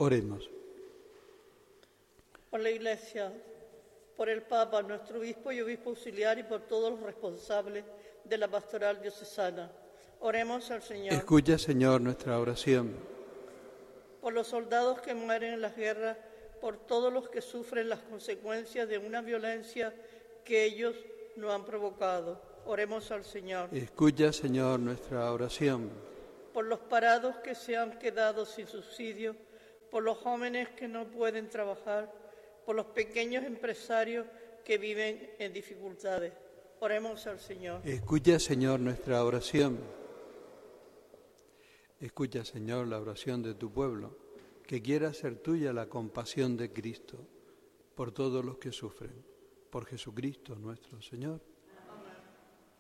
Oremos. Por la Iglesia, por el Papa, nuestro obispo y obispo auxiliar, y por todos los responsables de la pastoral diocesana. Oremos al Señor. Escucha, Señor, nuestra oración. Por los soldados que mueren en las guerras, por todos los que sufren las consecuencias de una violencia que ellos no han provocado. Oremos al Señor. Escucha, Señor, nuestra oración. Por los parados que se han quedado sin subsidio, por los jóvenes que no pueden trabajar, por los pequeños empresarios que viven en dificultades. Oremos al Señor. Escucha, Señor, nuestra oración. Escucha, Señor, la oración de tu pueblo, que quiera hacer tuya la compasión de Cristo por todos los que sufren. Por Jesucristo nuestro Señor.